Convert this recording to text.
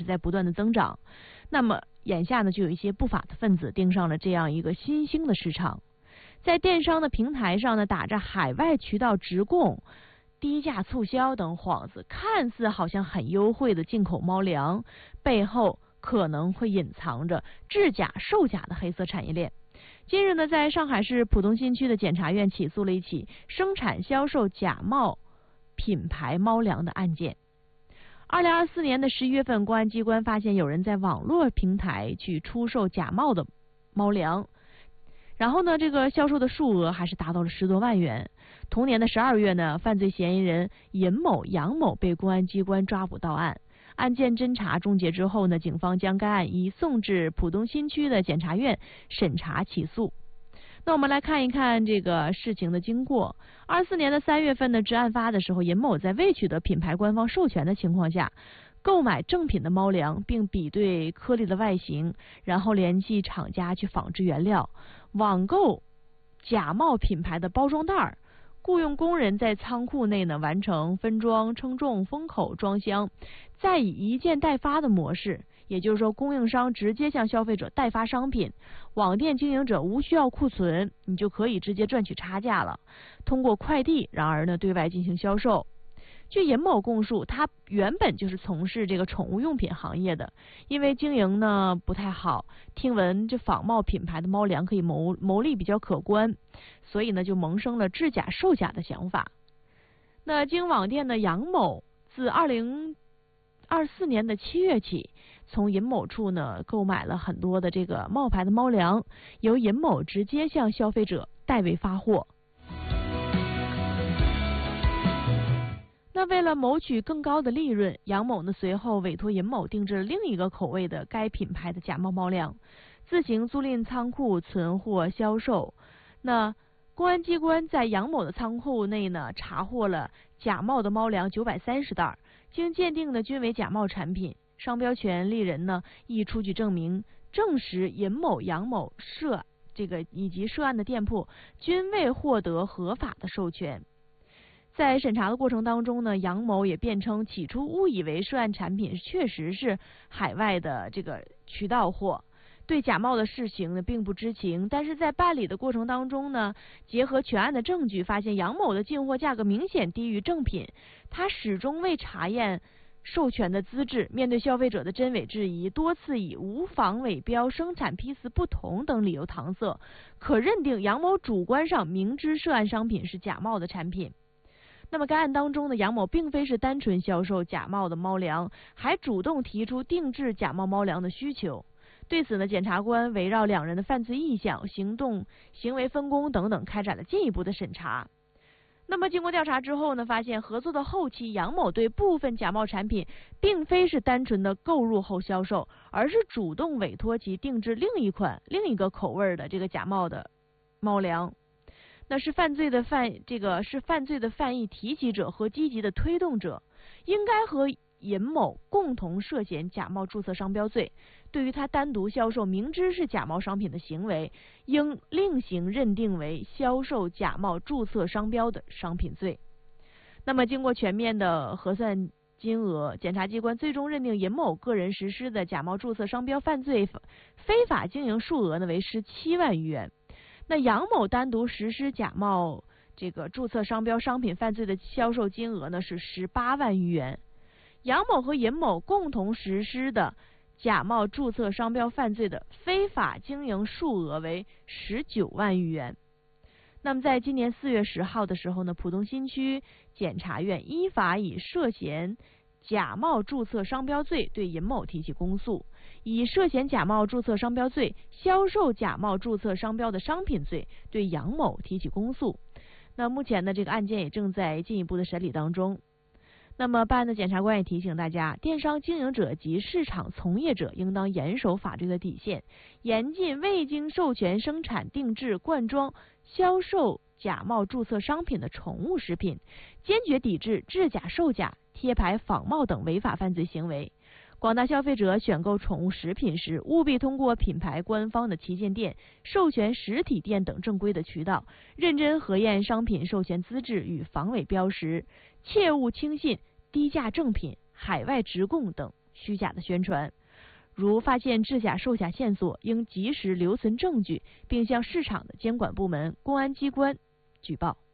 是在不断的增长。那么眼下呢，就有一些不法的分子盯上了这样一个新兴的市场，在电商的平台上呢，打着海外渠道直供、低价促销等幌子，看似好像很优惠的进口猫粮，背后可能会隐藏着制假售假的黑色产业链。近日呢，在上海市浦东新区的检察院起诉了一起生产销售假冒品牌猫粮的案件。2024年的11月份，公安机关发现有人在网络平台去出售假冒的猫粮，然后呢，这个销售的数额还是达到了10多万元。同年的12月呢，犯罪嫌疑人尹某、杨某被公安机关抓捕到案。案件侦查终结之后呢，警方将该案移送至浦东新区的检察院审查起诉。那我们来看一看这个事情的经过。24年的3月份呢，至案发的时候，尹某在未取得品牌官方授权的情况下，购买正品的猫粮，并比对颗粒的外形，然后联系厂家去仿制原料，网购假冒品牌的包装袋，雇佣工人在仓库内呢完成分装、称重、封口、装箱，再以一件代发的模式，也就是说供应商直接向消费者代发商品，网店经营者无需要库存，你就可以直接赚取差价了，通过快递然而呢对外进行销售。据尹某供述，他原本就是从事这个宠物用品行业的，因为经营呢不太好，听闻这仿冒品牌的猫粮可以牟利比较可观，所以呢就萌生了制假售假的想法。那经网店的杨某自2024年的7月起，从尹某处呢购买了很多的这个冒牌的猫粮，由尹某直接向消费者代为发货。那为了谋取更高的利润，杨某呢随后委托尹某定制了另一个口味的该品牌的假冒猫粮，自行租赁仓库存货销售。那公安机关在杨某的仓库内呢查获了假冒的猫粮930袋，经鉴定呢均为假冒产品，商标权利人呢亦出具证明，证实尹某、杨某以及涉案的店铺均未获得合法的授权。在审查的过程当中呢，杨某也辩称起初误以为涉案产品确实是海外的这个渠道货，对假冒的事情呢并不知情，但是在办理的过程当中呢，结合全案的证据，发现杨某的进货价格明显低于正品，他始终未查验授权的资质，面对消费者的真伪质疑，多次以无仿伪标、生产批次不同等理由搪塞，可认定杨某主观上明知涉案商品是假冒的产品。那么该案当中呢，杨某并非是单纯销售假冒的猫粮，还主动提出定制假冒猫粮的需求。对此呢，检察官围绕两人的犯罪意向、行为分工等等开展了进一步的审查。那么经过调查之后呢，发现合作的后期，杨某对部分假冒产品并非是单纯的购入后销售，而是主动委托其定制另一个口味的这个假冒的猫粮。那是犯罪的犯意提起者和积极的推动者，应该和尹某共同涉嫌假冒注册商标罪。对于他单独销售明知是假冒商品的行为，应另行认定为销售假冒注册商标的商品罪。那么经过全面的核算金额，检察机关最终认定尹某个人实施的假冒注册商标犯罪非法经营数额呢为17万余元。那杨某单独实施假冒这个注册商标商品犯罪的销售金额呢是18万余元。杨某和尹某共同实施的假冒注册商标犯罪的非法经营数额为19万余元。那么在今年4月10号的时候呢，浦东新区检察院依法以涉嫌假冒注册商标罪对尹某提起公诉，以涉嫌假冒注册商标罪、销售假冒注册商标的商品罪对杨某提起公诉。那目前呢，这个案件也正在进一步的审理当中。那么办案的检察官也提醒大家，电商经营者及市场从业者应当严守法律的底线，严禁未经授权生产、定制、灌装、销售假冒注册商品的宠物食品，坚决抵制制假售假、贴牌仿冒等违法犯罪行为。广大消费者选购宠物食品时，务必通过品牌官方的旗舰店、授权实体店等正规的渠道，认真核验商品授权资质与防伪标识，切勿轻信低价正品、海外直供等虚假的宣传。如发现制假售假线索，应及时留存证据，并向市场的监管部门、公安机关举报。